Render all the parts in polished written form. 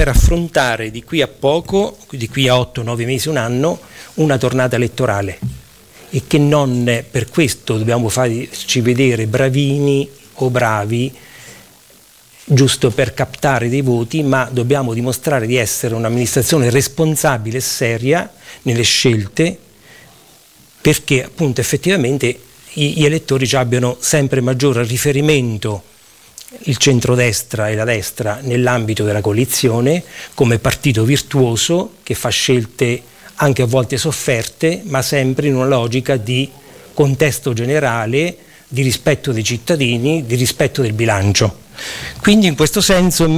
affrontare di qui a poco, di qui a 8-9 mesi, un anno, una tornata elettorale, e che non per questo dobbiamo farci vedere bravini o bravi giusto per captare dei voti, ma dobbiamo dimostrare di essere un'amministrazione responsabile e seria nelle scelte, perché appunto effettivamente gli elettori ci abbiano sempre maggiore riferimento il centrodestra e la destra nell'ambito della coalizione come partito virtuoso che fa scelte anche a volte sofferte, ma sempre in una logica di contesto generale, di rispetto dei cittadini, di rispetto del bilancio. Quindi in questo senso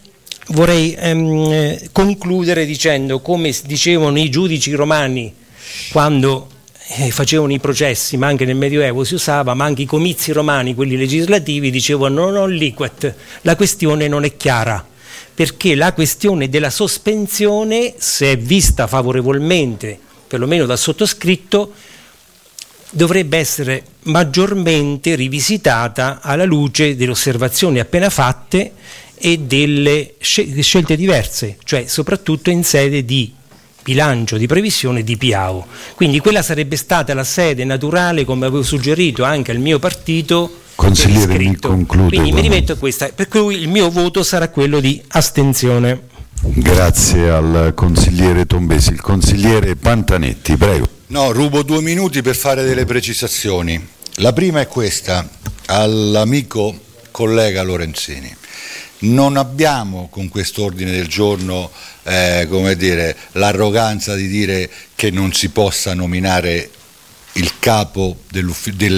vorrei concludere dicendo, come dicevano i giudici romani quando facevano i processi, ma anche nel Medioevo si usava, ma anche i comizi romani, quelli legislativi, dicevano non liquet, la questione non è chiara, perché la questione della sospensione, se è vista favorevolmente, perlomeno dal sottoscritto, dovrebbe essere maggiormente rivisitata alla luce delle osservazioni appena fatte e delle scelte diverse, cioè soprattutto in sede di bilancio, di previsione, di PIAO. Quindi quella sarebbe stata la sede naturale, come avevo suggerito anche al mio partito. Consigliere, mi concludo. Quindi mi rimetto a questa, per cui il mio voto sarà quello di astensione. Grazie al consigliere Tombesi. Il consigliere Pantanetti, prego. No, rubo 2 minuti per fare delle precisazioni. La prima è questa, all'amico collega Lorenzini. Non abbiamo con questo ordine del giorno l'arroganza di dire che non si possa nominare il capo non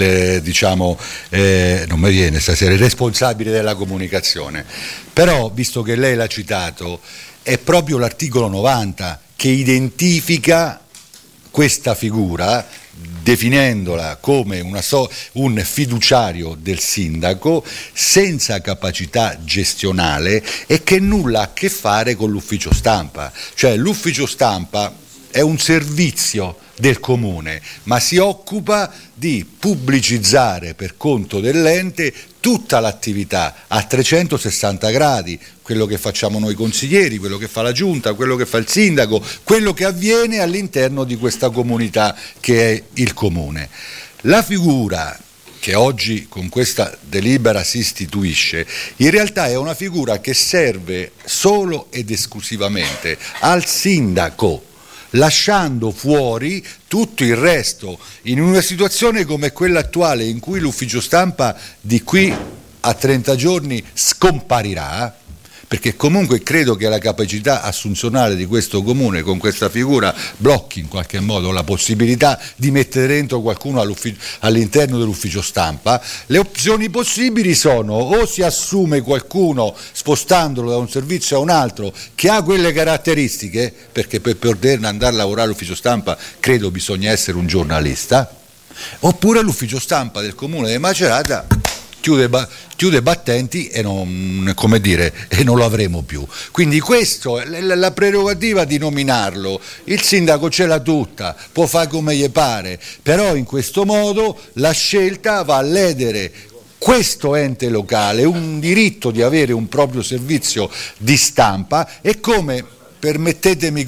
mi viene stasera, il responsabile della comunicazione. Però, visto che lei l'ha citato, è proprio l'articolo 90 che identifica questa figura, definendola come un fiduciario del sindaco senza capacità gestionale e che nulla ha a che fare con l'ufficio stampa. Cioè l'ufficio stampa è un servizio del comune, ma si occupa di pubblicizzare per conto dell'ente tutta l'attività a 360 gradi, quello che facciamo noi consiglieri, quello che fa la giunta, quello che fa il sindaco, quello che avviene all'interno di questa comunità che è il comune. La figura che oggi con questa delibera si istituisce, in realtà è una figura che serve solo ed esclusivamente al sindaco, lasciando fuori tutto il resto, in una situazione come quella attuale in cui l'ufficio stampa di qui a 30 giorni scomparirà, perché comunque credo che la capacità assunzionale di questo comune con questa figura blocchi in qualche modo la possibilità di mettere dentro qualcuno all'interno dell'ufficio stampa. Le opzioni possibili sono: o si assume qualcuno spostandolo da un servizio a un altro che ha quelle caratteristiche, perché per poter andare a lavorare all'ufficio stampa credo bisogna essere un giornalista, oppure l'ufficio stampa del comune di Macerata chiude battenti e non lo avremo più. Quindi questo è la prerogativa di nominarlo. Il sindaco ce l'ha tutta, può fare come gli pare, però in questo modo la scelta va a ledere questo ente locale, un diritto di avere un proprio servizio di stampa, e come, permettetemi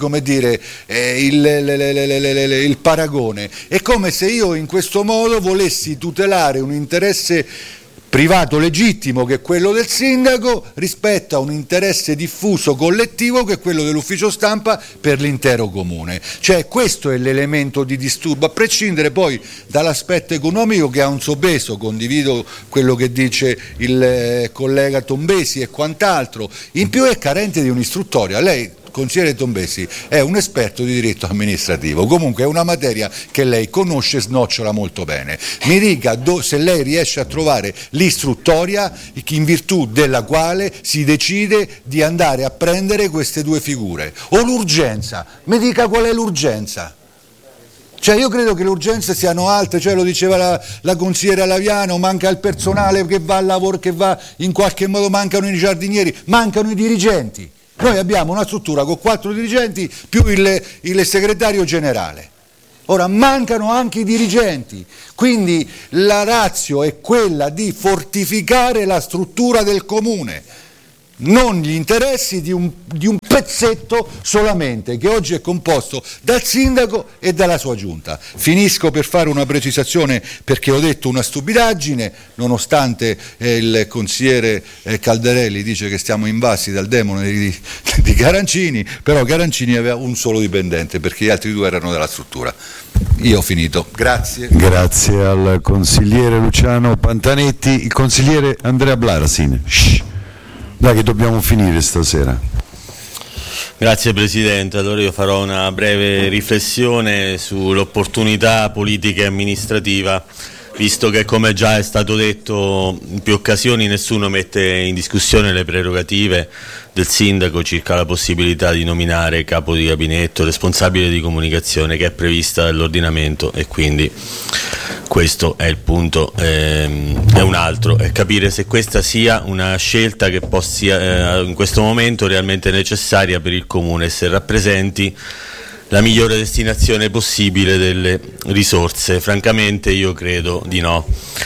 il paragone, è come se io in questo modo volessi tutelare un interesse privato legittimo che è quello del sindaco rispetto a un interesse diffuso collettivo che è quello dell'ufficio stampa per l'intero comune. Cioè questo è l'elemento di disturbo, a prescindere poi dall'aspetto economico che ha un suo peso. Condivido quello che dice il collega Tombesi e quant'altro. In più è carente di un'istruttoria. Lei, consigliere Tombesi, è un esperto di diritto amministrativo, comunque è una materia che lei conosce e snocciola molto bene. Mi dica se lei riesce a trovare l'istruttoria in virtù della quale si decide di andare a prendere queste due figure, o l'urgenza. Mi dica qual è l'urgenza. Cioè io credo che le urgenze siano altre, cioè lo diceva la consigliera Laviano, manca il personale che va al lavoro, che va in qualche modo, mancano i giardinieri, mancano i dirigenti. Noi abbiamo una struttura con 4 dirigenti più il segretario generale. Ora mancano anche i dirigenti, quindi la ratio è quella di fortificare la struttura del comune. non gli interessi di un pezzetto solamente, che oggi è composto dal sindaco e dalla sua giunta. Finisco per fare una precisazione, perché ho detto una stupidaggine, nonostante il consigliere Caldarelli dice che stiamo invasi dal demone di Carancini, però Carancini aveva un solo dipendente, perché gli altri due erano della struttura. Io ho finito, grazie. Grazie al consigliere Luciano Pantanetti. Il consigliere Andrea Blarasin. Dai che dobbiamo finire stasera. Grazie Presidente, allora io farò una breve riflessione sull'opportunità politica e amministrativa, visto che, come già è stato detto in più occasioni, nessuno mette in discussione le prerogative del sindaco circa la possibilità di nominare capo di gabinetto, responsabile di comunicazione, che è prevista dall'ordinamento, e quindi questo è il punto. È un altro, è capire se questa sia una scelta che possa in questo momento realmente necessaria per il Comune, se rappresenti la migliore destinazione possibile delle risorse. Francamente io credo di no.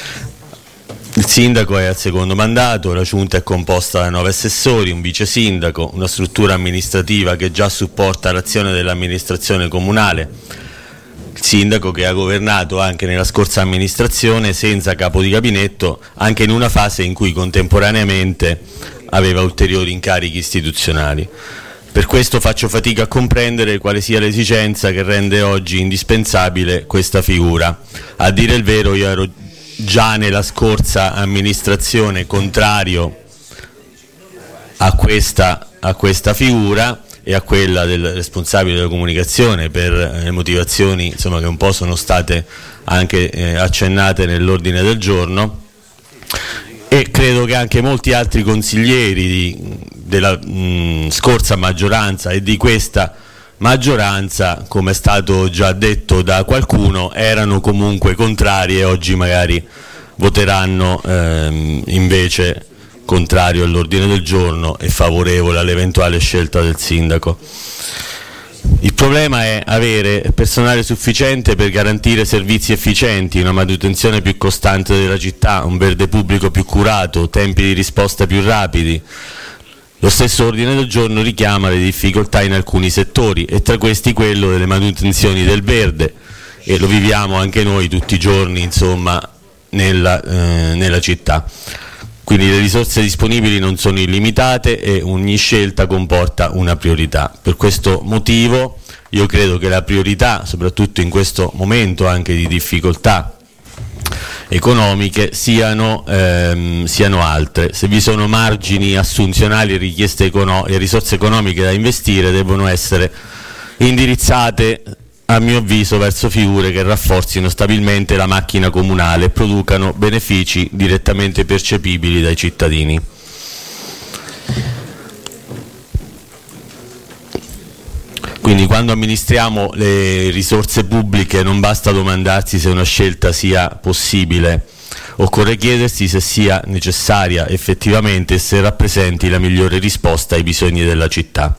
Il sindaco è al secondo mandato, la giunta è composta da 9 assessori, un vice sindaco, una struttura amministrativa che già supporta l'azione dell'amministrazione comunale. Il sindaco che ha governato anche nella scorsa amministrazione senza capo di gabinetto, anche in una fase in cui contemporaneamente aveva ulteriori incarichi istituzionali. Per questo faccio fatica a comprendere quale sia l'esigenza che rende oggi indispensabile questa figura. A dire il vero, io ero già nella scorsa amministrazione contrario a questa figura e a quella del responsabile della comunicazione, per le motivazioni che un po' sono state anche accennate nell'ordine del giorno, e credo che anche molti altri consiglieri della scorsa maggioranza e di questa maggioranza, come è stato già detto da qualcuno, erano comunque contrari, e oggi magari voteranno invece contrario all'ordine del giorno e favorevole all'eventuale scelta del sindaco. Il problema è avere personale sufficiente per garantire servizi efficienti, una manutenzione più costante della città, un verde pubblico più curato, tempi di risposta più rapidi. Lo stesso ordine del giorno richiama le difficoltà in alcuni settori, e tra questi quello delle manutenzioni del verde, e lo viviamo anche noi tutti i giorni nella città. Quindi le risorse disponibili non sono illimitate e ogni scelta comporta una priorità. Per questo motivo io credo che la priorità, soprattutto in questo momento anche di difficoltà economiche, siano altre. Se vi sono margini assunzionali e risorse economiche da investire, devono essere indirizzate, a mio avviso, verso figure che rafforzino stabilmente la macchina comunale e producano benefici direttamente percepibili dai cittadini. Quindi quando amministriamo le risorse pubbliche non basta domandarsi se una scelta sia possibile, occorre chiedersi se sia necessaria effettivamente e se rappresenti la migliore risposta ai bisogni della città.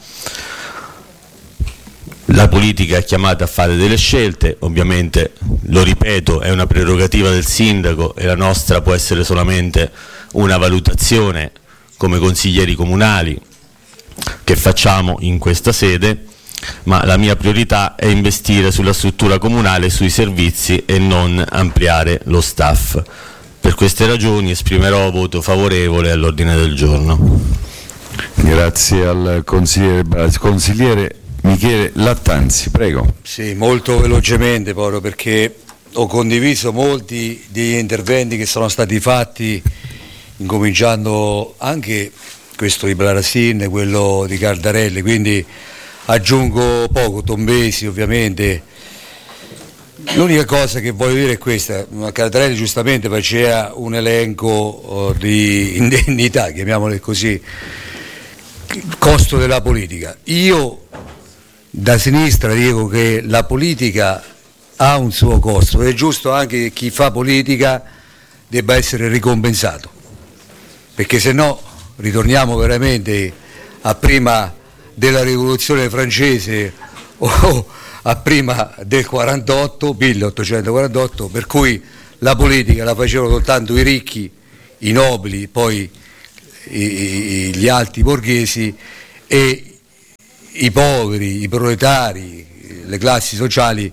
La politica è chiamata a fare delle scelte, ovviamente, lo ripeto, è una prerogativa del sindaco e la nostra può essere solamente una valutazione come consiglieri comunali che facciamo in questa sede, ma la mia priorità è investire sulla struttura comunale e sui servizi e non ampliare lo staff. Per queste ragioni esprimerò voto favorevole all'ordine del giorno. Grazie al consigliere Michele Lattanzi, prego. Sì, molto velocemente, proprio perché ho condiviso molti degli interventi che sono stati fatti, incominciando anche questo di Blarasin, quello di Caldarelli, quindi aggiungo poco. Tombesi ovviamente. L'unica cosa che voglio dire è questa: Caldarelli giustamente faceva un elenco di indennità, chiamiamole così, costo della politica. Io da sinistra dico che la politica ha un suo costo, è giusto anche che chi fa politica debba essere ricompensato, perché se no ritorniamo veramente a prima della rivoluzione francese o a prima del 48, 1848, per cui la politica la facevano soltanto i ricchi, i nobili, poi gli alti borghesi e i poveri, i proletari, le classi sociali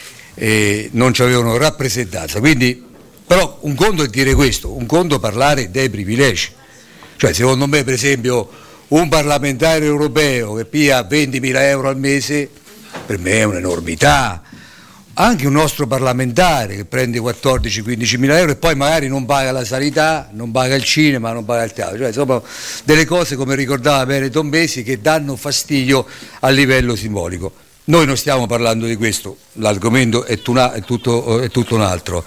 non ci avevano rappresentanza. Quindi, però un conto è dire questo, un conto è parlare dei privilegi. Cioè, secondo me, per esempio, un parlamentare europeo che piglia 20.000 euro al mese, per me è un'enormità. Anche un nostro parlamentare che prende 14-15.000 euro e poi magari non paga la sanità, non paga il cinema, non paga il teatro, cioè insomma delle cose, come ricordava bene Tombesi, che danno fastidio a livello simbolico. Noi non stiamo parlando di questo, l'argomento è tutto un altro,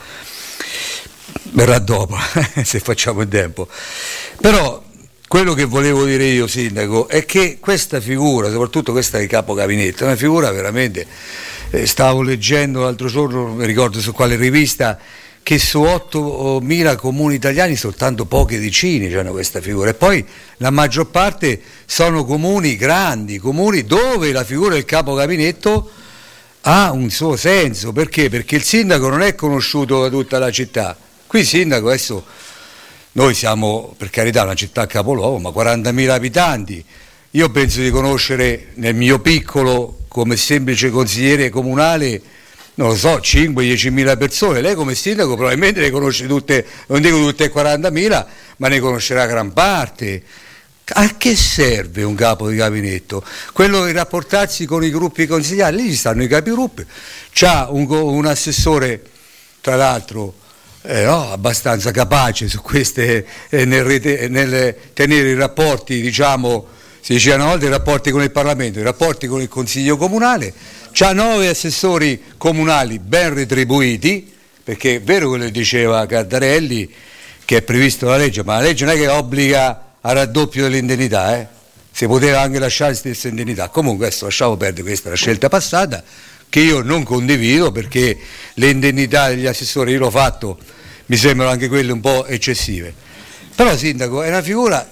verrà dopo se facciamo in tempo. Però quello che volevo dire io, sindaco, è che questa figura, soprattutto questa di capo gabinetto, è una figura veramente, stavo leggendo l'altro giorno, non mi ricordo su quale rivista, che su 8.000 comuni italiani soltanto poche decine hanno questa figura, e poi la maggior parte sono comuni grandi, comuni dove la figura del capo gabinetto ha un suo senso. Perché? Perché il sindaco non è conosciuto da tutta la città. Qui il sindaco, adesso noi siamo, per carità, una città capoluogo, ma 40.000 abitanti. Io penso di conoscere nel mio piccolo, come semplice consigliere comunale, non lo so, 5-10.000 persone. Lei come sindaco probabilmente le conosce tutte, non dico tutte 40.000, ma ne conoscerà gran parte. A che serve un capo di gabinetto? Quello di rapportarsi con i gruppi consigliari, lì ci stanno i capigruppi, c'ha un assessore, tra l'altro, abbastanza capace su queste, nel tenere i rapporti, diciamo, si diceva una volta, i rapporti con il Parlamento, i rapporti con il Consiglio Comunale, c'ha 9 assessori comunali ben retribuiti, perché è vero quello che diceva Cardarelli, che è previsto dalla legge, ma la legge non è che obbliga al raddoppio dell'indennità, si poteva anche lasciare la stessa indennità. Comunque adesso lasciamo perdere, questa è la scelta passata, che io non condivido, perché le indennità degli assessori, io l'ho fatto, mi sembrano anche quelle un po' eccessive. Però sindaco è una figura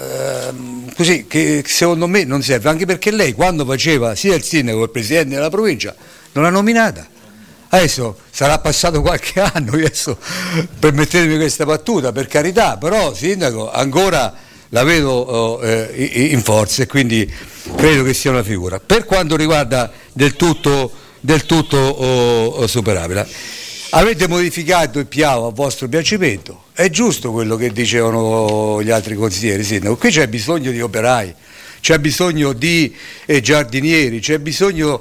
così che secondo me non serve, anche perché lei quando faceva sia il sindaco che il presidente della provincia non l'ha nominata. Adesso sarà passato qualche anno, adesso permettetemi questa battuta, per carità, però sindaco ancora la vedo in forza, e quindi credo che sia una figura per quanto riguarda del tutto superabile. Avete modificato il piano a vostro piacimento, è giusto quello che dicevano gli altri consiglieri, sindaco. Qui c'è bisogno di operai, c'è bisogno di giardinieri, c'è bisogno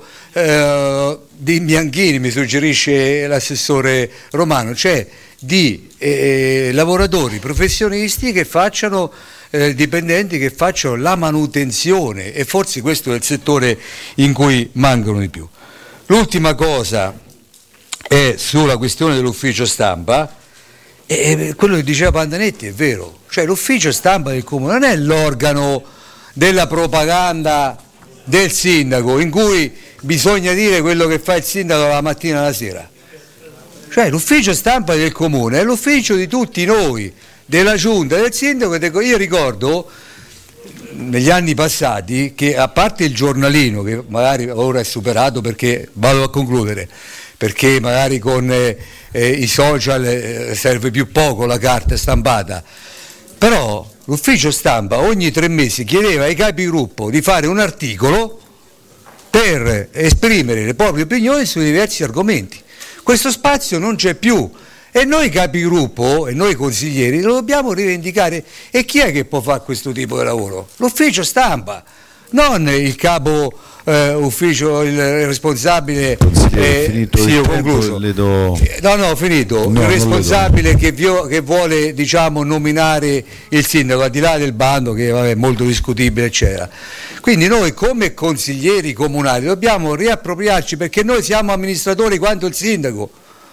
di bianchini, mi suggerisce l'assessore Romano, cioè di lavoratori professionisti che facciano, dipendenti che facciano la manutenzione, e forse questo è il settore in cui mancano di più. L'ultima cosa è sulla questione dell'ufficio stampa, e quello che diceva Pantanetti è vero, cioè l'ufficio stampa del comune non è l'organo della propaganda del sindaco in cui bisogna dire quello che fa il sindaco la mattina e la sera. Cioè l'ufficio stampa del comune è l'ufficio di tutti noi, della giunta, del sindaco. Io ricordo negli anni passati che, a parte il giornalino, che magari ora è superato perché vado a concludere, perché magari con i social serve più poco la carta stampata, però l'ufficio stampa ogni 3 mesi chiedeva ai capigruppo di fare un articolo per esprimere le proprie opinioni sui diversi argomenti. Questo spazio non c'è più, e noi capigruppo e noi consiglieri lo dobbiamo rivendicare. E chi è che può fare questo tipo di lavoro? L'ufficio stampa, non il capo ufficio, il responsabile. Sì, ho concluso. Ho finito. Il responsabile che vuole, diciamo, nominare il sindaco, al di là del bando che è molto discutibile, eccetera. Quindi noi come consiglieri comunali dobbiamo riappropriarci, perché noi siamo amministratori quanto il sindaco,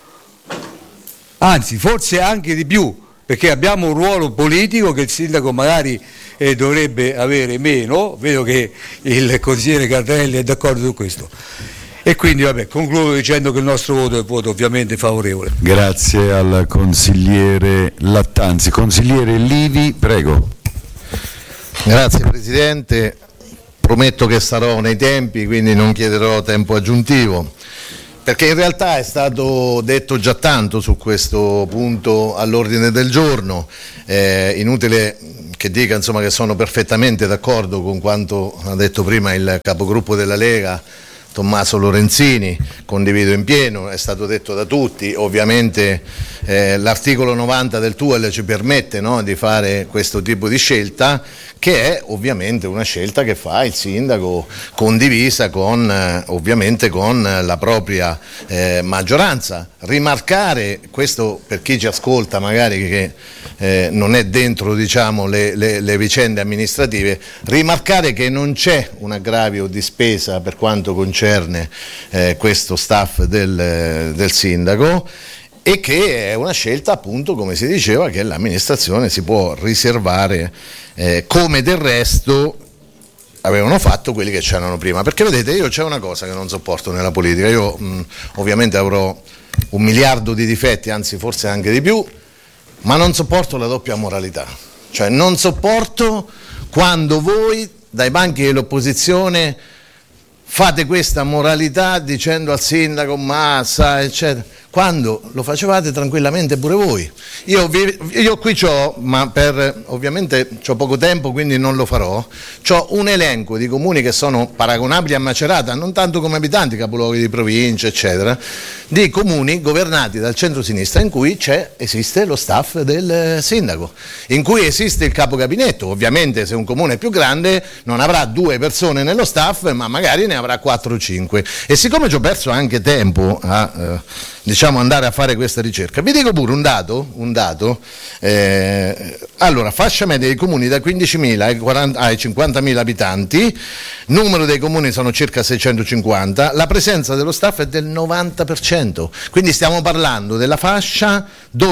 anzi forse anche di più, perché abbiamo un ruolo politico che il sindaco magari dovrebbe avere meno. Vedo che il consigliere Cardarelli è d'accordo su questo, e quindi concludo dicendo che il nostro voto è un voto ovviamente favorevole. Grazie al consigliere Lattanzi. Consigliere Livi, prego. Grazie Presidente, prometto che sarò nei tempi, quindi non chiederò tempo aggiuntivo, perché in realtà è stato detto già tanto su questo punto all'ordine del giorno. Inutile che dica insomma che sono perfettamente d'accordo con quanto ha detto prima il capogruppo della Lega Tommaso Lorenzini, condivido in pieno, è stato detto da tutti, ovviamente l'articolo 90 del TUEL ci permette, no, di fare questo tipo di scelta, che è ovviamente una scelta che fa il sindaco condivisa ovviamente con la propria maggioranza. Rimarcare, questo per chi ci ascolta magari che non è dentro, diciamo, le vicende amministrative, rimarcare che non c'è un aggravio di spesa per quanto concerne questo staff del sindaco, e che è una scelta, appunto, come si diceva, che l'amministrazione si può riservare, come del resto avevano fatto quelli che c'erano prima. Perché vedete, io c'è una cosa che non sopporto nella politica, io ovviamente avrò 1 miliardo di difetti, anzi forse anche di più, ma non sopporto la doppia moralità, cioè non sopporto quando voi dai banchi dell'opposizione fate questa moralità dicendo al sindaco massa, eccetera, quando lo facevate tranquillamente pure voi. Io qui c'ho, ma ovviamente c'ho poco tempo, quindi non lo farò, c'ho un elenco di comuni che sono paragonabili a Macerata, non tanto come abitanti, capoluoghi di provincia, eccetera, di comuni governati dal centro-sinistra in cui esiste lo staff del sindaco, in cui esiste il capo gabinetto. Ovviamente se un comune è più grande non avrà 2 persone nello staff, ma magari ne avrà 4 o 5. E siccome ci ho perso anche tempo a andare a fare questa ricerca, vi dico pure un dato. Allora, fascia media dei comuni da 15.000 ai 50.000 abitanti, numero dei comuni sono circa 650, la presenza dello staff è del 90%, quindi stiamo parlando della fascia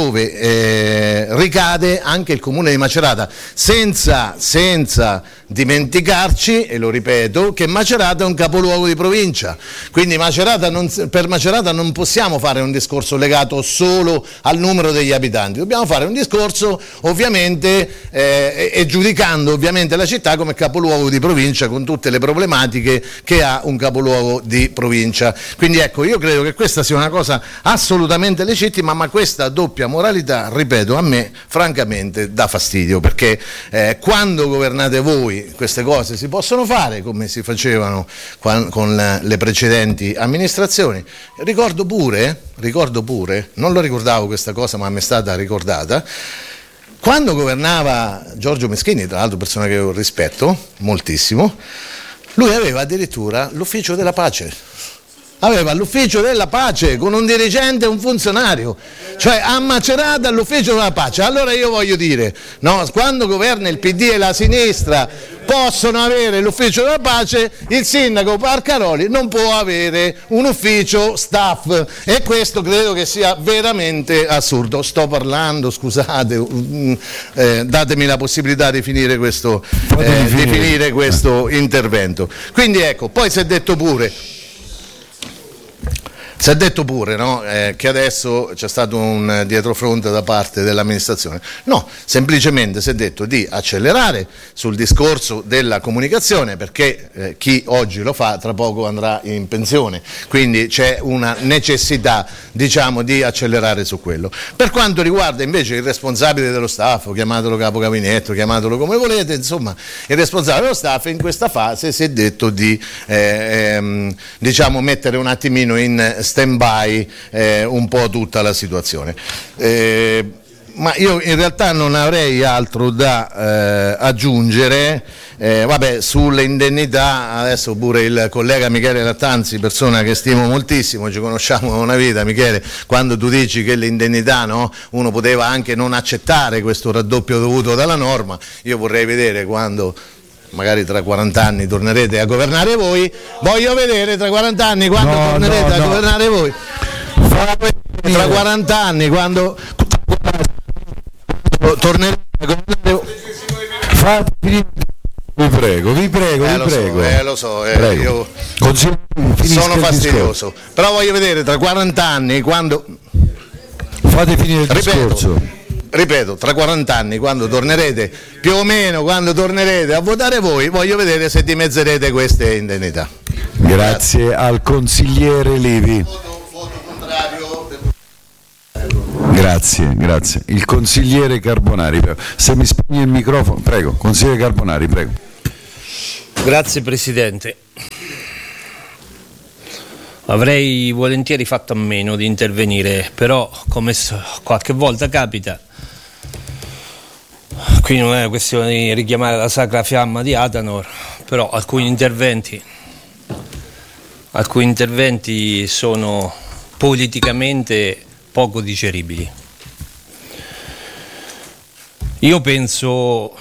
dove ricade anche il comune di Macerata, senza dimenticarci, e lo ripeto, che Macerata è un capoluogo di provincia, quindi per Macerata non possiamo fare un discorso legato solo al numero degli abitanti, dobbiamo fare un discorso ovviamente e giudicando ovviamente la città come capoluogo di provincia, con tutte le problematiche che ha un capoluogo di provincia. Quindi ecco, io credo che questa sia una cosa assolutamente legittima, ma questa doppia moralità, ripeto, a me francamente dà fastidio, perché quando governate voi queste cose si possono fare come si facevano con le precedenti amministrazioni. Ricordo pure, non lo ricordavo questa cosa, ma mi è stata ricordata, quando governava Giorgio Meschini, tra l'altro persona che io rispetto moltissimo, lui aveva addirittura l'ufficio della pace. Aveva l'ufficio della pace con un dirigente e un funzionario, cioè a Macerata l'ufficio della pace. Allora io voglio dire, no, quando governa il PD e la sinistra possono avere l'ufficio della pace, il sindaco Parcaroli non può avere un ufficio staff, e questo credo che sia veramente assurdo. Sto parlando, scusate, datemi la possibilità di finire questo intervento. Quindi ecco, poi si è detto pure, no, che adesso c'è stato un dietrofront da parte dell'amministrazione. No, semplicemente si è detto di accelerare sul discorso della comunicazione, perché chi oggi lo fa tra poco andrà in pensione, quindi c'è una necessità, diciamo, di accelerare su quello. Per quanto riguarda invece il responsabile dello staff, chiamatelo capo gabinetto, chiamatelo come volete, insomma, il responsabile dello staff, in questa fase si è detto di mettere un attimino in stand-by un po' tutta la situazione. Ma io in realtà non avrei altro da aggiungere. Sulle indennità, adesso pure il collega Michele Lattanzi, persona che stimo moltissimo, ci conosciamo da una vita, Michele, quando tu dici che le indennità, no, uno poteva anche non accettare questo raddoppio dovuto dalla norma, io vorrei vedere quando magari tra 40 anni tornerete a governare voi, voglio vedere tra 40 anni quando tornerete a governare voi, tra 40 anni quando tornerete a governare voi. Vi prego. Lo so, io sono fastidioso, però voglio vedere tra 40 anni quando... Fate finire il discorso. Ripeto, tra 40 anni, quando tornerete, più o meno quando tornerete a votare voi, voglio vedere se dimezzerete queste indennità. Grazie al consigliere Livi. Grazie. Il consigliere Carbonari, se mi spegne il microfono, prego. Consigliere Carbonari, prego. Grazie Presidente. Avrei volentieri fatto a meno di intervenire, però come qualche volta capita, qui non è una questione di richiamare la sacra fiamma di Atanor, però alcuni interventi sono politicamente poco digeribili. Io penso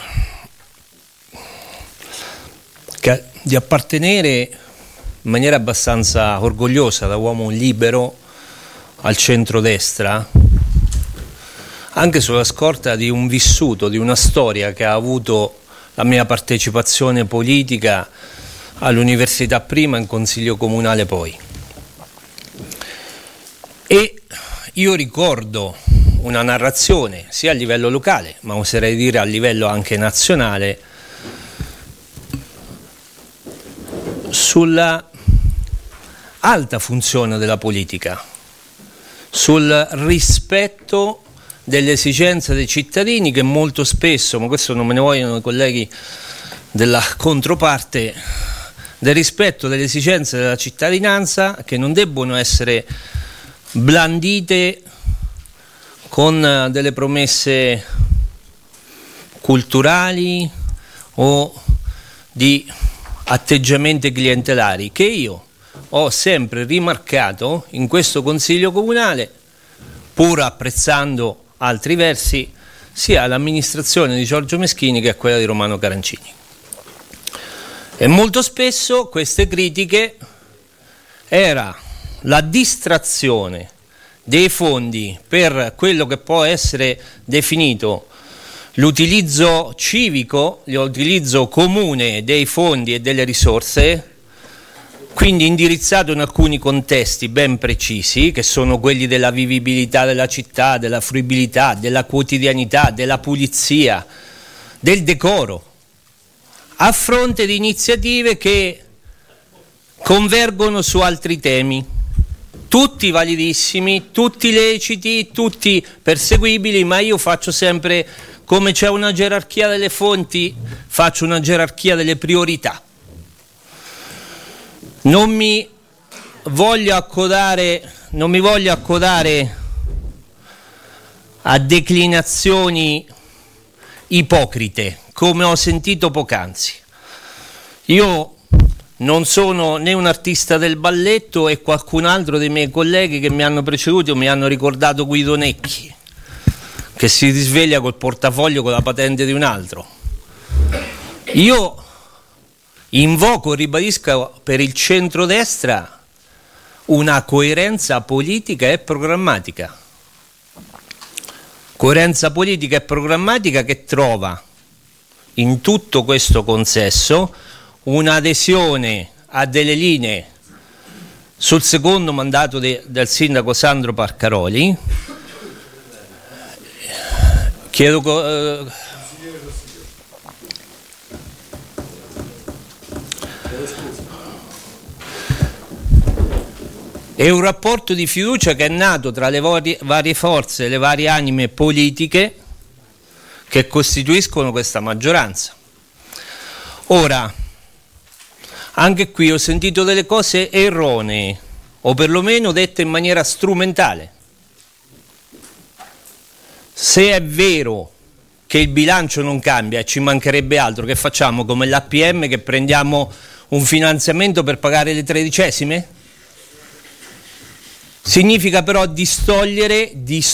di appartenere in maniera abbastanza orgogliosa, da uomo libero, al centrodestra, anche sulla scorta di un vissuto, di una storia che ha avuto la mia partecipazione politica all'università prima, in consiglio comunale poi. E io ricordo una narrazione sia a livello locale, ma oserei dire a livello anche nazionale, sulla alta funzione della politica, sul rispetto delle esigenze dei cittadini, che molto spesso, ma questo non me ne vogliono i colleghi della controparte, del rispetto delle esigenze della cittadinanza, che non debbono essere blandite con delle promesse culturali o di atteggiamenti clientelari, che io ho sempre rimarcato in questo Consiglio Comunale, pur apprezzando altri versi, sia l'amministrazione di Giorgio Meschini che quella di Romano Carancini. E molto spesso queste critiche era la distrazione dei fondi per quello che può essere definito l'utilizzo civico, l'utilizzo comune dei fondi e delle risorse, quindi indirizzato in alcuni contesti ben precisi, che sono quelli della vivibilità della città, della fruibilità, della quotidianità, della pulizia, del decoro, a fronte di iniziative che convergono su altri temi, tutti validissimi, tutti leciti, tutti perseguibili, ma io faccio sempre, come c'è una gerarchia delle fonti, faccio una gerarchia delle priorità. Non mi voglio accodare a declinazioni ipocrite, come ho sentito poc'anzi. Io non sono né un artista del balletto, e qualcun altro dei miei colleghi che mi hanno preceduto mi hanno ricordato Guido Necchi, che si risveglia col portafoglio con la patente di un altro. Io invoco, ribadisco, per il centrodestra una coerenza politica e programmatica. Coerenza politica e programmatica che trova in tutto questo consesso un'adesione a delle linee sul secondo mandato del sindaco Sandro Parcaroli. È un rapporto di fiducia che è nato tra le varie forze, le varie anime politiche che costituiscono questa maggioranza. Ora, anche qui ho sentito delle cose erronee, o perlomeno dette in maniera strumentale. Se è vero che il bilancio non cambia e ci mancherebbe altro, che facciamo come l'APM, che prendiamo un finanziamento per pagare le tredicesime? Significa però distogliere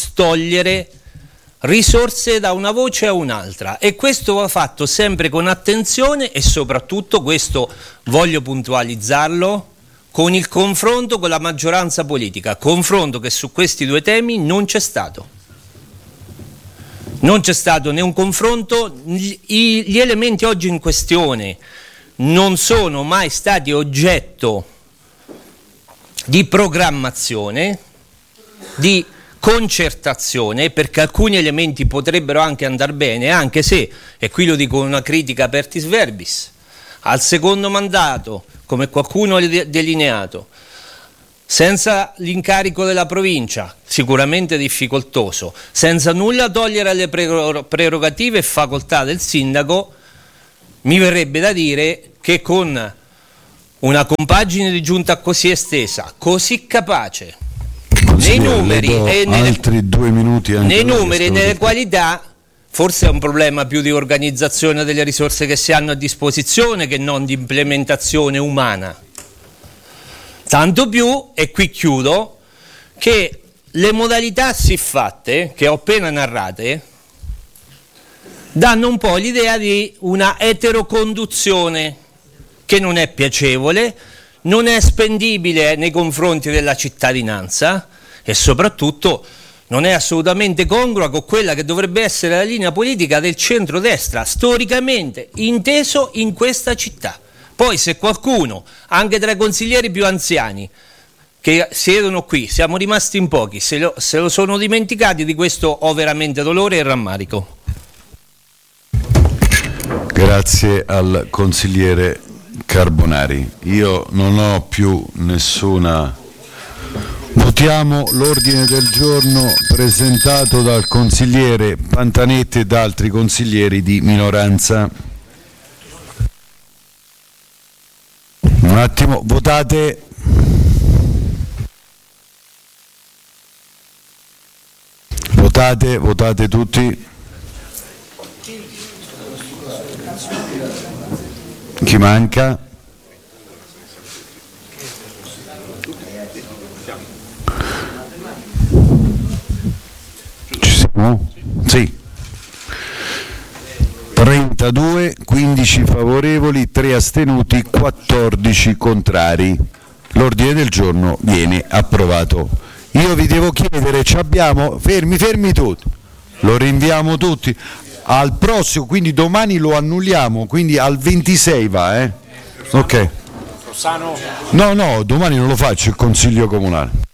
risorse da una voce a un'altra, e questo va fatto sempre con attenzione e soprattutto, questo voglio puntualizzarlo, con il confronto con la maggioranza politica, confronto che su questi due temi non c'è stato. Non c'è stato né un confronto, gli elementi oggi in questione non sono mai stati oggetto di programmazione, di concertazione, perché alcuni elementi potrebbero anche andare bene, anche se, e qui lo dico con una critica apertis verbis, al secondo mandato, come qualcuno ha delineato, senza l'incarico della provincia, sicuramente difficoltoso, senza nulla togliere alle prerogative e facoltà del sindaco, mi verrebbe da dire che con una compagine di giunta così estesa, così capace, nei numeri e altri 2 minuti anche nei numeri e nelle qualità, forse è un problema più di organizzazione delle risorse che si hanno a disposizione che non di implementazione umana. Tanto più, e qui chiudo, che le modalità siffatte, che ho appena narrate, danno un po' l'idea di una eteroconduzione che non è piacevole, non è spendibile nei confronti della cittadinanza e soprattutto non è assolutamente congrua con quella che dovrebbe essere la linea politica del centrodestra, storicamente inteso in questa città. Poi se qualcuno, anche tra i consiglieri più anziani che siedono qui, siamo rimasti in pochi, se lo sono dimenticati, di questo ho veramente dolore e rammarico. Grazie al consigliere Carbonari. Io non ho più nessuna... Votiamo l'ordine del giorno presentato dal consigliere Pantanetti e da altri consiglieri di minoranza. Un attimo, votate. Votate tutti. Chi manca? Ci siamo? Sì. 32, 15 favorevoli, 3 astenuti, 14 contrari. L'ordine del giorno viene approvato. Io vi devo chiedere, ci abbiamo, fermi tutti, lo rinviamo tutti al prossimo, quindi domani lo annulliamo, quindi al 26 va, Ok. No, domani non lo faccio il consiglio comunale.